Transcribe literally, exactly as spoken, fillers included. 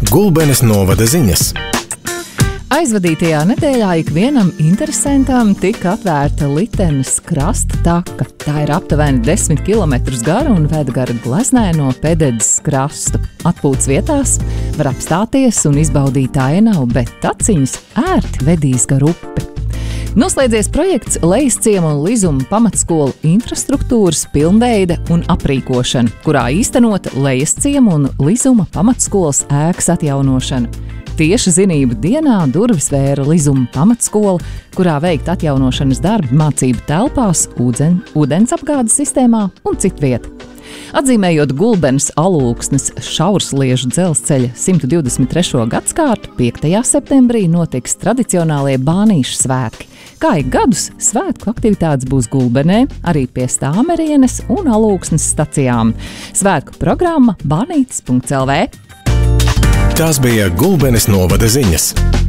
Gulbenes novada ziņas. Aizvadītajā nedēļā ikvienam interesantam tika atvērta Litenes krasta taka. Tā ir aptuveni desmit kilometrus gara un ved gar gleznaino Pededzes krastu. Atpūtas vietās var apstāties un izbaudīt ainavu, bet taciņas ērti vedīs gar upi. Noslēdzies projekts Lejasciema un Lizuma pamatskolu infrastruktūras pilnveide un aprīkošana, kurā īstenota Lejasciema un Lizuma pamatskolas ēkas atjaunošana. Tieši zinību dienā durvis vēra Lizuma pamatskola, kurā veikt atjaunošanas darbi mācību telpās, ūden, ūdensapgādes sistēmā un citvieta. Atzīmējot Gulbenes Alūksnes šaursliežu dzelzceļa simt divdesmit trešo gadskārtu, piektajā septembrī notiks tradicionālie Bānīšu svētki. Kā ik gadus, svētku aktivitātes būs Gulbenē, arī pie Stāmerienes un Alūksnes stacijām. Svētku programma bānītis punkts el vē. Tās bija Gulbenes novada ziņas.